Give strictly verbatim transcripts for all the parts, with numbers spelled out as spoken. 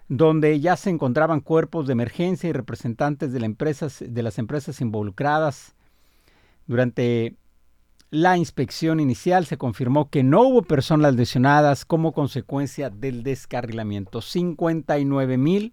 donde ya se encontraban cuerpos de emergencia y representantes de, la empresa, de las empresas involucradas. Durante la inspección inicial se confirmó que no hubo personas lesionadas como consecuencia del descarrilamiento. cincuenta y nueve mil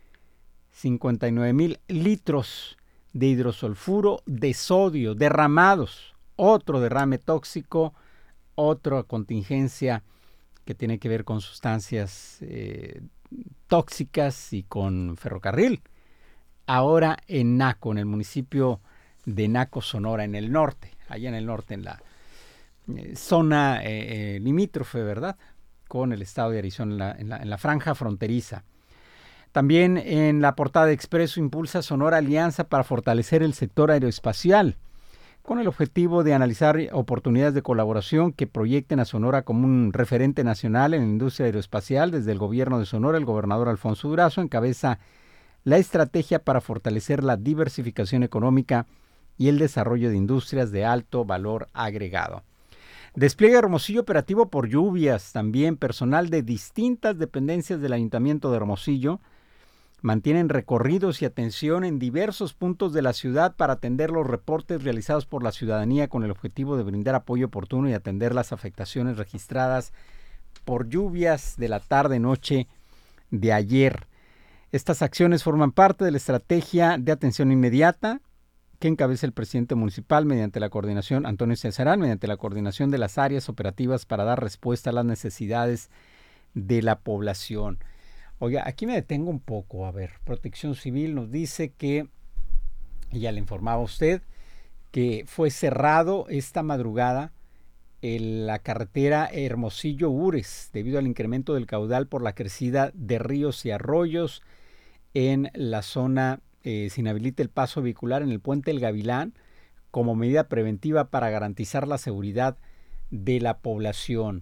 litros de hidrosulfuro de sodio derramados. Otro derrame tóxico, otra contingencia que tiene que ver con sustancias eh, tóxicas y con ferrocarril. Ahora en Naco, en el municipio de Naco, Sonora, en el norte, allá en el norte, en la eh, zona eh, eh, limítrofe, ¿verdad?, con el estado de Arizona, en la, en la, en la franja fronteriza. También en la portada de Expreso impulsa Sonora alianza para fortalecer el sector aeroespacial, con el objetivo de analizar oportunidades de colaboración que proyecten a Sonora como un referente nacional en la industria aeroespacial. Desde el gobierno de Sonora, el gobernador Alfonso Durazo encabeza la estrategia para fortalecer la diversificación económica y el desarrollo de industrias de alto valor agregado. Despliegue Hermosillo operativo por lluvias. También personal de distintas dependencias del Ayuntamiento de Hermosillo mantienen recorridos y atención en diversos puntos de la ciudad para atender los reportes realizados por la ciudadanía con el objetivo de brindar apoyo oportuno y atender las afectaciones registradas por lluvias de la tarde-noche de ayer. Estas acciones forman parte de la estrategia de atención inmediata que encabeza el presidente municipal mediante la coordinación, Antonio Cesarán, mediante la coordinación de las áreas operativas para dar respuesta a las necesidades de la población. Oiga, aquí me detengo un poco. A ver, Protección Civil nos dice que, y ya le informaba a usted, que fue cerrado esta madrugada en la carretera Hermosillo-Ures debido al incremento del caudal por la crecida de ríos y arroyos en la zona. Eh, se inhabilita el paso vehicular en el puente El Gavilán como medida preventiva para garantizar la seguridad de la población.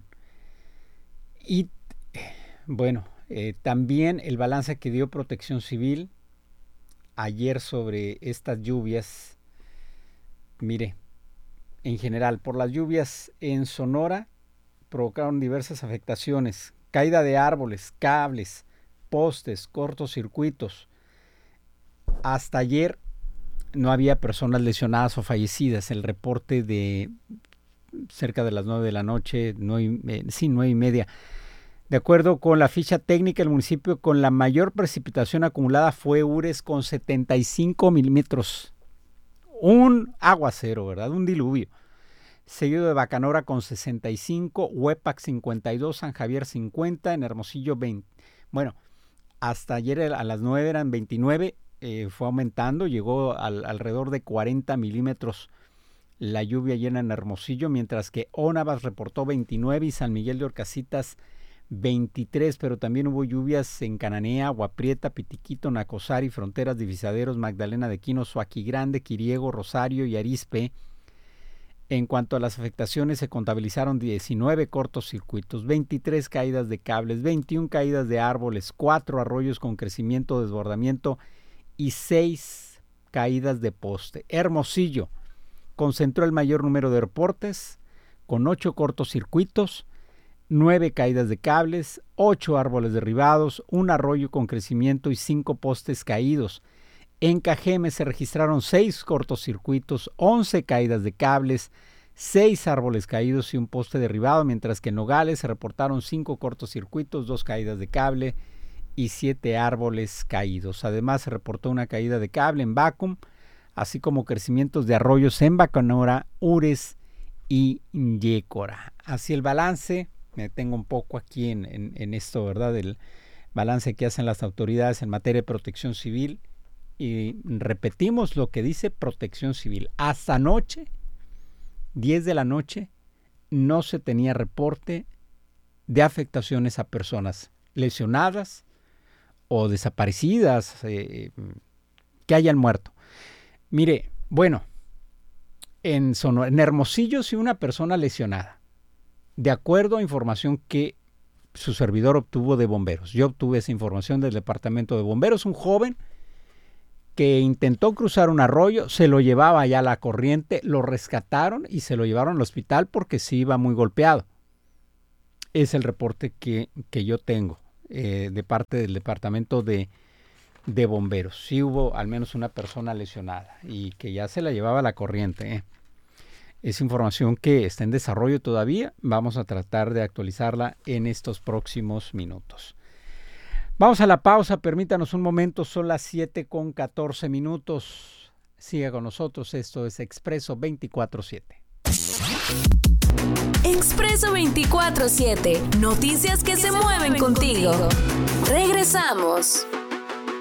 Y bueno, Eh, también el balance que dio Protección Civil ayer sobre estas lluvias. Mire, en general, por las lluvias en Sonora provocaron diversas afectaciones, caída de árboles, cables, postes, cortocircuitos. Hasta ayer no había personas lesionadas o fallecidas. El reporte de cerca de las nueve de la noche, nueve, eh, sí, nueve y media. De acuerdo con la ficha técnica, el municipio con la mayor precipitación acumulada fue Ures con setenta y cinco milímetros. Un aguacero, ¿verdad? Un diluvio. Seguido de Bacanora con sesenta y cinco, Huepac cincuenta y dos, San Javier cincuenta, en Hermosillo veinte. Bueno, hasta ayer a las nueve eran veintinueve, eh, fue aumentando, llegó al, alrededor de cuarenta milímetros la lluvia llena en Hermosillo, mientras que Ónavas reportó veintinueve y San Miguel de Orcasitas veintitrés, pero también hubo lluvias en Cananea, Agua Prieta, Pitiquito, Nacosari, Fronteras, Divisaderos, Magdalena de Quino, Suaquigrande, Quiriego, Rosario y Arizpe. En cuanto a las afectaciones, se contabilizaron diecinueve cortocircuitos, veintitrés caídas de cables, veintiuna caídas de árboles, cuatro arroyos con crecimiento, desbordamiento y seis caídas de poste. Hermosillo concentró el mayor número de reportes, con ocho cortocircuitos, nueve caídas de cables, ocho árboles derribados, un arroyo con crecimiento y cinco postes caídos. En Cajeme se registraron seis cortocircuitos, once caídas de cables, seis árboles caídos y un poste derribado, mientras que en Nogales se reportaron cinco cortocircuitos, dos caídas de cable y siete árboles caídos. Además, se reportó una caída de cable en Bacum, así como crecimientos de arroyos en Bacanora, Ures y Yécora. Así el balance. Me detengo un poco aquí en, en, en esto, ¿verdad? El balance que hacen las autoridades en materia de protección civil. Y repetimos lo que dice Protección Civil. Hasta anoche, diez de la noche, no se tenía reporte de afectaciones a personas lesionadas o desaparecidas, eh, que hayan muerto. Mire, bueno, en, Sonora, en Hermosillo sí una persona lesionada. De acuerdo a información que su servidor obtuvo de bomberos. Yo obtuve esa información del departamento de bomberos. Un joven que intentó cruzar un arroyo, se lo llevaba allá a la corriente, lo rescataron y se lo llevaron al hospital porque sí iba muy golpeado. Es el reporte que, que yo tengo. eh, de parte del departamento de, de bomberos. Sí hubo al menos una persona lesionada y que ya se la llevaba la corriente. ¿eh? Es información que está en desarrollo todavía. Vamos a tratar de actualizarla en estos próximos minutos. Vamos a la pausa, permítanos un momento, son las siete con catorce minutos. Siga con nosotros, esto es Expreso veinticuatro siete. Expreso veinticuatro siete, noticias que se mueven contigo. Regresamos.